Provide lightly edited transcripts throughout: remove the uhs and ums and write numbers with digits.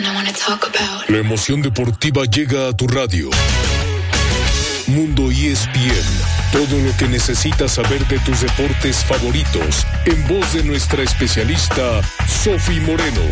La emoción deportiva llega a tu radio. Mundo ESPN. Todo lo que necesitas saber de tus deportes favoritos, en voz de nuestra especialista, Sofi Moreno.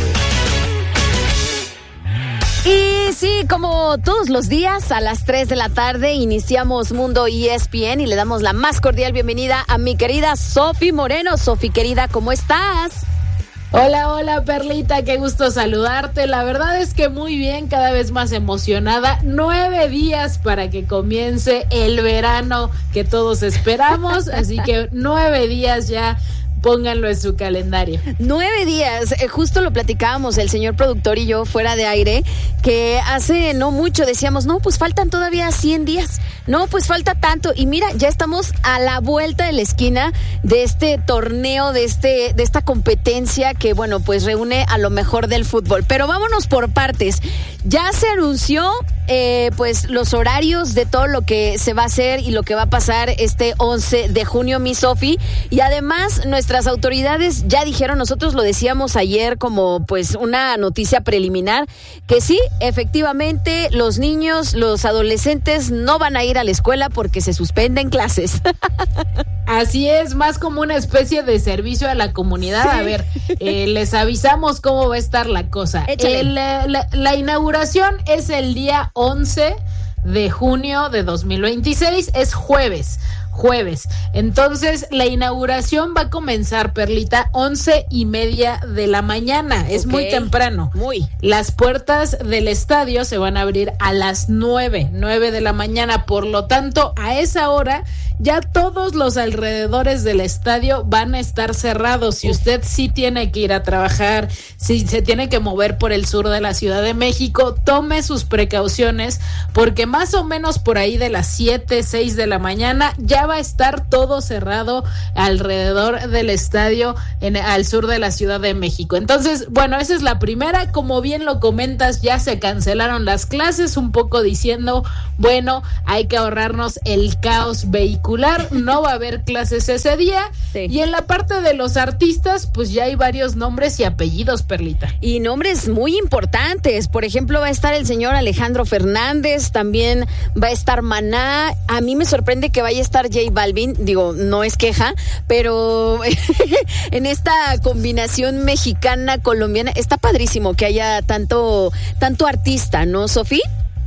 Y sí, como todos los días, a las 3 de la tarde, iniciamos Mundo ESPN y le damos la más cordial bienvenida a mi querida Sofi Moreno. Sofi, querida, ¿cómo estás? Hola, Perlita, qué gusto saludarte. La verdad es que muy bien, cada vez más emocionada. 9 días para que comience el verano que todos esperamos, así que 9 días ya. Pónganlo en su calendario. 9 días, justo lo platicábamos el señor productor y yo fuera de aire, que hace no mucho decíamos, no, pues faltan todavía 100 días, no, pues falta tanto, y mira, ya estamos a la vuelta de la esquina de este torneo, de esta competencia que, bueno, pues reúne a lo mejor del fútbol. Pero vámonos por partes. Ya se anunció pues los horarios de todo lo que se va a hacer y lo que va a pasar este 11 de junio, mi Sofi, y además nuestras autoridades ya dijeron, nosotros lo decíamos ayer como pues una noticia preliminar, que sí, efectivamente los niños, los adolescentes no van a ir a la escuela porque se suspenden clases. Así es, más como una especie de servicio a la comunidad. Sí. A ver, les avisamos cómo va a estar la cosa. La inauguración es el día 11 de junio de 2026, es jueves. Entonces, la inauguración va a comenzar, Perlita, 11:30 de la mañana. Es muy temprano. Las puertas del estadio se van a abrir a las 9 de la mañana. Por lo tanto, a esa hora ya todos los alrededores del estadio van a estar cerrados. Si usted sí tiene que ir a trabajar, si se tiene que mover por el sur de la Ciudad de México, tome sus precauciones, porque más o menos por ahí de las 6 de la mañana ya va a estar todo cerrado alrededor del estadio al sur de la Ciudad de México. Entonces, bueno, esa es la primera. Como bien lo comentas, ya se cancelaron las clases, un poco diciendo, bueno, hay que ahorrarnos el caos vehicular, no va a haber clases ese día. Sí. Y en la parte de los artistas, pues ya hay varios nombres y apellidos, Perlita. Y nombres muy importantes. Por ejemplo, va a estar el señor Alejandro Fernández, también va a estar Maná. A mí me sorprende que vaya a estar J Balvin, digo, no es queja, pero en esta combinación mexicana-colombiana está padrísimo que haya tanto artista, ¿no, Sofi?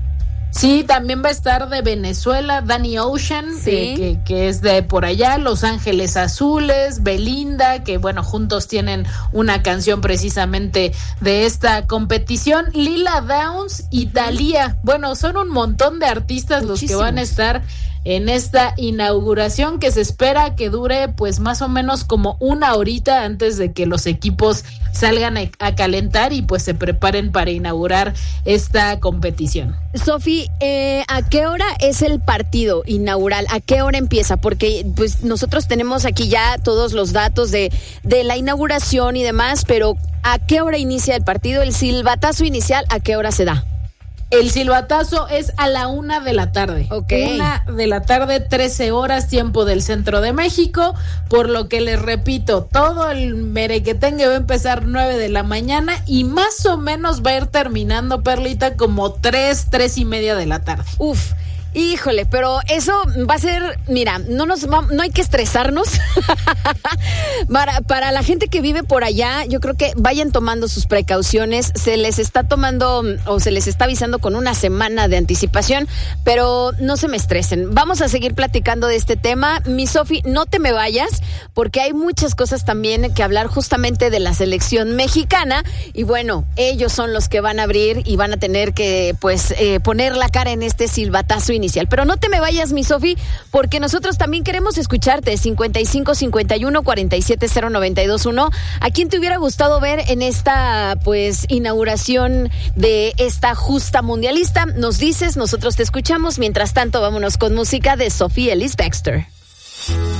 Sí, también va a estar de Venezuela, Danny Ocean, sí. que es de por allá, Los Ángeles Azules, Belinda, que bueno, juntos tienen una canción precisamente de esta competición, Lila Downs y Thalía. Bueno, son un montón de artistas los que van a estar en esta inauguración, que se espera que dure pues más o menos como una horita antes de que los equipos salgan a calentar y pues se preparen para inaugurar esta competición. Sofi, ¿a qué hora es el partido inaugural? ¿A qué hora empieza? Porque pues nosotros tenemos aquí ya todos los datos de la inauguración y demás, pero ¿a qué hora inicia el partido? El silbatazo inicial, ¿a qué hora se da? El silbatazo es a la 1 de la tarde. 1 de la tarde, 13 horas, tiempo del centro de México. Por lo que les repito, todo el merequetengue va a empezar 9 de la mañana y más o menos va a ir terminando, Perlita, como 3:30 de la tarde. Uf. Híjole, pero eso va a ser, mira, no hay que estresarnos. Para la gente que vive por allá, yo creo que vayan tomando sus precauciones. Se les está tomando o se les está avisando con una semana de anticipación, pero no se me estresen. Vamos a seguir platicando de este tema. Mi Sofi, no te me vayas, porque hay muchas cosas también que hablar justamente de la selección mexicana. Y bueno, ellos son los que van a abrir y van a tener que, pues, poner la cara en este silbatazo inicial. Pero no te me vayas, mi Sofi, porque nosotros también queremos escucharte. 55 51 47 0921. ¿A quién te hubiera gustado ver en esta pues inauguración de esta justa mundialista? Nos dices, nosotros te escuchamos. Mientras tanto, vámonos con música de Sophie Ellis-Bextor.